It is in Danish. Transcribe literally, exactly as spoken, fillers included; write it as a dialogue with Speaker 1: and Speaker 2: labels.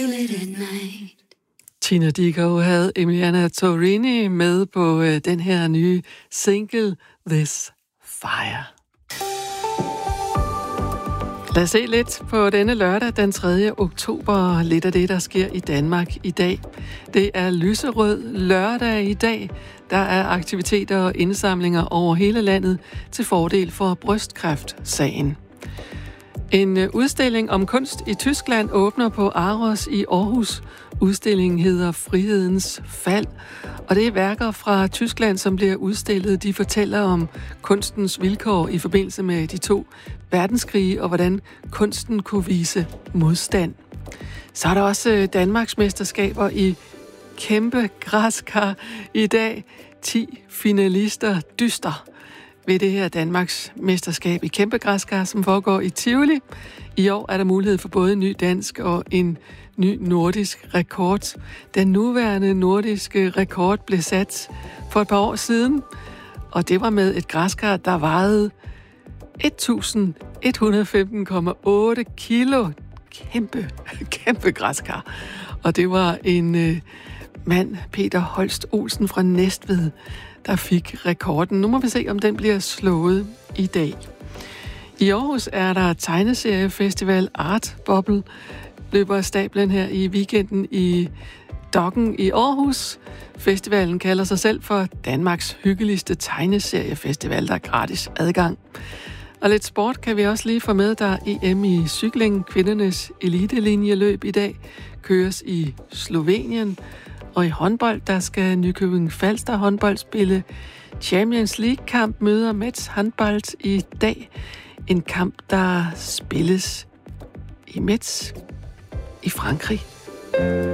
Speaker 1: Tina Dickow havde Emiliana Torrini med på øh, den her nye single, This Fire. Lad os se lidt på denne lørdag, den tredje oktober, lidt af det, der sker i Danmark i dag. Det er lyserød lørdag i dag. Der er aktiviteter og indsamlinger over hele landet til fordel for brystkræftsagen. En udstilling om kunst i Tyskland åbner på Aros i Aarhus. Udstillingen hedder Frihedens Fald, og det er værker fra Tyskland, som bliver udstillet. De fortæller om kunstens vilkår i forbindelse med de to verdenskrige, og hvordan kunsten kunne vise modstand. Så er der også Danmarks mesterskaber i kæmpe græskar i dag. ti finalister dyster ved det her Danmarks mesterskab i kæmpe græskar, som foregår i Tivoli. I år er der mulighed for både en ny dansk og en ny nordisk rekord. Den nuværende nordiske rekord blev sat for et par år siden, og det var med et græskar, der vejede et tusind et hundrede og femten komma otte kilo. Kæmpe, kæmpe græskar. Og det var en øh, mand, Peter Holst Olsen fra Næstved, der fik rekorden. Nu må vi se, om den bliver slået i dag. I Aarhus er der tegneseriefestival Art Bubble. Løber af stablen her i weekenden i Dokken i Aarhus. Festivalen kalder sig selv for Danmarks hyggeligste tegneseriefestival, der er gratis adgang. Og lidt sport kan vi også lige få med, der er E M i cykling. Kvindernes elitelinjeløb i dag køres i Slovenien. Og i håndbold, der skal Nykøbing Falster håndbold spille Champions League-kamp, møder Metz håndbold i dag. En kamp, der spilles i Metz i Frankrig.